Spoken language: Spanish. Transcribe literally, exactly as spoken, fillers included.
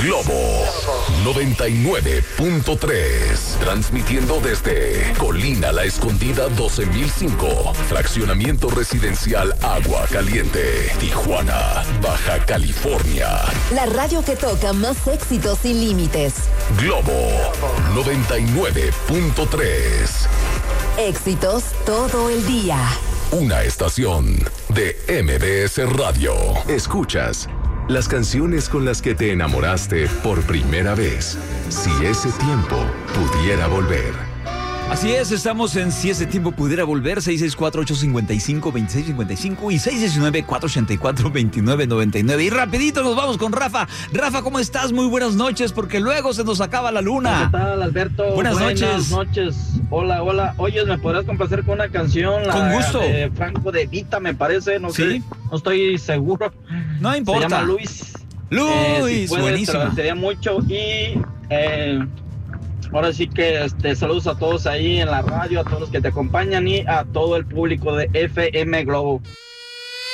Globo noventa y nueve punto tres. Transmitiendo desde Colina La Escondida doce mil cinco. Fraccionamiento residencial Agua Caliente, Tijuana, Baja California. La radio que toca más éxitos sin límites. Globo noventa y nueve punto tres. Éxitos todo el día. Una estación de M B S Radio. Escuchas las canciones con las que te enamoraste por primera vez. Si ese tiempo pudiera volver. Así es, estamos en Si ese tiempo pudiera volver, seis seis cuatro, ocho cinco cinco, dos seis cinco cinco y seis uno nueve, cuatro ocho cuatro, dos nueve nueve nueve. Y rapidito nos vamos con Rafa. Rafa, ¿cómo estás? Muy buenas noches, porque luego se nos acaba la luna. ¿Qué tal, Alberto? Buenas, buenas noches. noches. Hola, hola. Oye, ¿me podrás complacer con una canción? La Con gusto. De Franco De Vita, me parece, no ¿Sí? sé, no estoy seguro. No importa. Se llama Luis. Luis, eh, si puedes, buenísimo. Te agradecería mucho y... Eh, Ahora sí que este, saludos a todos ahí en la radio, a todos los que te acompañan y a todo el público de F M Globo.